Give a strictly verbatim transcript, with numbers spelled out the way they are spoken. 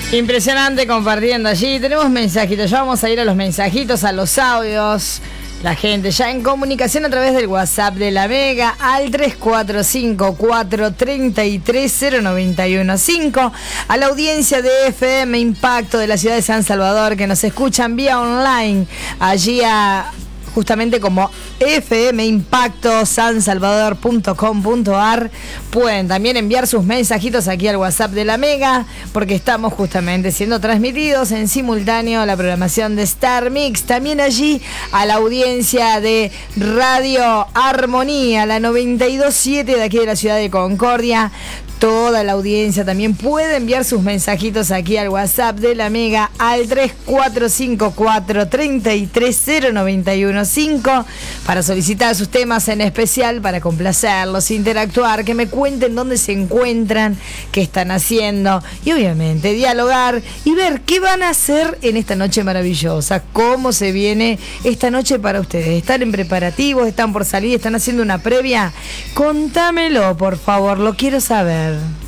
Impresionante compartiendo allí. Tenemos mensajitos. Ya vamos a ir a los mensajitos, a los audios. La gente ya en comunicación a través del WhatsApp de la Mega al tres cuatro cinco cuatro tres tres cero nueve uno cinco. A la audiencia de F M Impacto de la ciudad de San Salvador que nos escuchan vía online allí a... justamente como f m impacto san salvador punto com punto a r. Pueden también enviar sus mensajitos aquí al WhatsApp de la Mega, porque estamos justamente siendo transmitidos en simultáneo la programación de Star Mix. También allí a la audiencia de Radio Armonía, la noventa y dos punto siete de aquí de la ciudad de Concordia. Toda la audiencia también puede enviar sus mensajitos aquí al WhatsApp de la Mega al tres cuatro cinco cuatro tres tres cero nueve uno cinco para solicitar sus temas en especial, para complacerlos, interactuar, que me cuenten dónde se encuentran, qué están haciendo y obviamente dialogar y ver qué van a hacer en esta noche maravillosa, cómo se viene esta noche para ustedes. ¿Están en preparativos? ¿Están por salir? ¿Están haciendo una previa? Contámelo, por favor, lo quiero saber.